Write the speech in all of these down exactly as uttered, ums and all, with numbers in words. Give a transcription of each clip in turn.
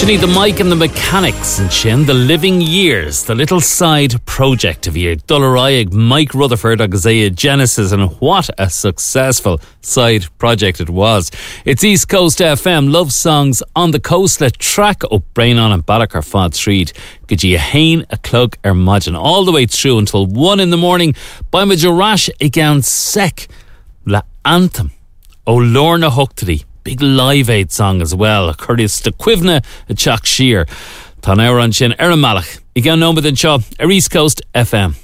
Sinead, the Mike and the Mechanics and Shin, the Living Years, the little side project of your Dullarayag, Mike Rutherford, Isaiah Genesis, and what a successful side project it was. It's East Coast F M, love songs on the coast, let track up Brain on and Balakar Fod Street. Could you hain a clug er Majin all the way through until one in the morning by Majarash again sec la anthem. O Lorna Huctady. Big Live Aid song as well. Curtis de Quivna a Chuck Shear. Tá náir an sin ar an Malach. I gan nómad an seo ar East Coast F M.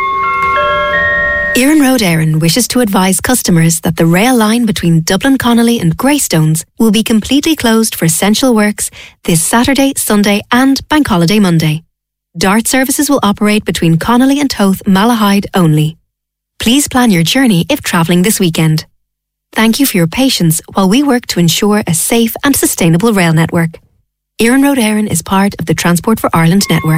Iarn Road Éireann wishes to advise customers that the rail line between Dublin Connolly and Greystones will be completely closed for essential works this Saturday, Sunday and Bank Holiday Monday. DART services will operate between Connolly and Toth Malahide only. Please plan your journey if travelling this weekend. Thank you for your patience while we work to ensure a safe and sustainable rail network. Iarn Road Éireann is part of the Transport for Ireland network.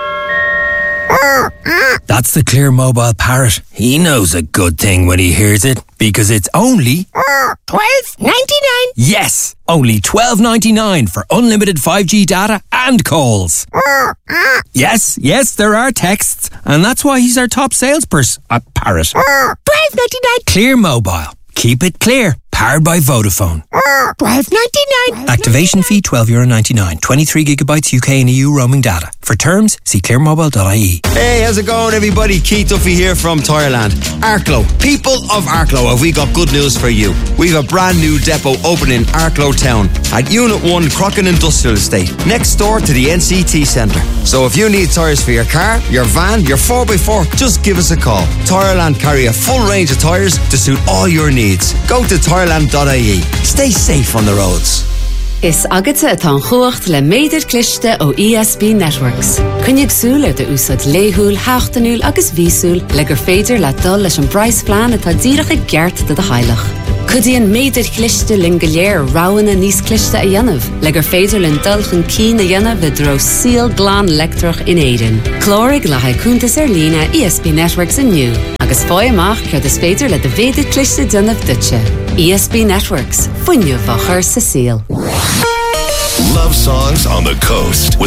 That's the Clear Mobile parrot. He knows a good thing when he hears it, because it's only twelve ninety-nine. Yes, only twelve ninety-nine for unlimited five G data and calls. Yes, yes, there are texts, and that's why he's our top salesperson, a parrot. twelve ninety-nine. Clear Mobile. Keep it clear. Powered by Vodafone. twelve ninety-nine. Activation fee twelve euro ninety-nine. twenty-three gigabytes U K and E U roaming data. For terms, see clear mobile dot I E. Hey, how's it going, everybody? Keith Duffy here from Tireland. Arklow. People of Arklow, have we got good news for you? We've a brand new depot opening in Arklow Town at Unit one Crocken Industrial Estate, next door to the N C T Centre. So if you need tyres for your car, your van, your four by four, just give us a call. Tireland carry a full range of tyres to suit all your needs. Go to tireland dot I E. Stay safe on the roads. Is agate atá chuacht le méidir cliste ó E S B Networks. Cynnig súl ar de úsad léhúl, háchtanúl agus vísúl le gur féidir le dul leis an Bryce plan atá díreach i gceart de de heileach. Cudíon méidir cliste lin goléir ráwan a níos cliste a dhéanamh, le gur féidir lin dulchan cín a dhéanamh le dro síl glán lectrach in éidir. Clórig le haicúntas ar lína E S B Networks inniu, agus fói amach chuir is féidir le de féidir cliste dynamh dutse. E S B Networks, funniu vachar sa síl. Love songs on the coast.